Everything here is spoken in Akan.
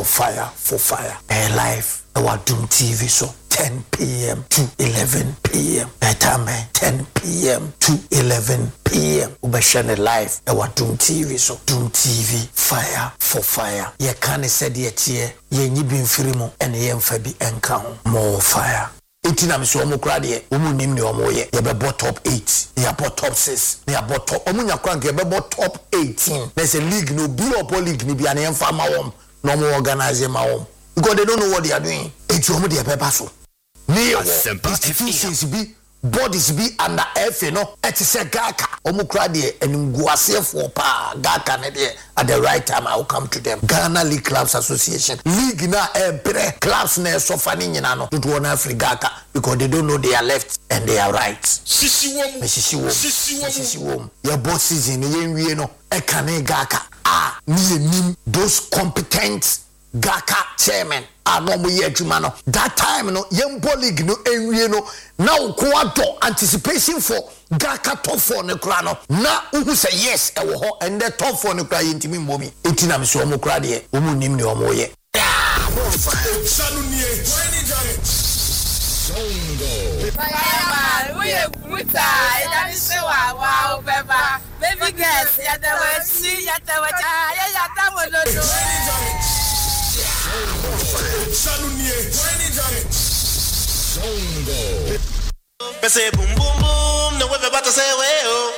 for fire, live. Our Doom TV so 10 p.m. to 11 p.m. Time 10 p.m. to 11 p.m. Ubashane live. Our Doom TV so Doom TV fire for fire. Ye can't say yet ye nibin frimo and ye fabi encounter more fire. 18 am so omo kra de omo nim ne omo ye be top 8 ye bought top 6 ye bought top omo nya kra nke be top 18 there's a league no be up league ni bia na emfa ma wom no mo organize ma wom because they don't know what they are doing eti omo de pepper so me institutions be bodies be under FA no eti se gaka omo kra de enimguasefo pa gaka ne de at the right time I will come to them. Ghana League Clubs Association league na clubs na sofa ni nyina no to one Africa because they don't know they are left and they are right. Sisi wom your boss season ye nwie no e kane gaka nim those competent gaka chairman no mo ye adwuma no that time no yembo league no enwie no na ukwa anticipation for gaka top 4 ne kra no na uhu say yes e wo ho and the top 4 ne kra yentimi mbomi etina me so omo kra de omo nim ne omo ye baby girls ya the way see ya the way ya Pese boom boom boom, no vuelve a say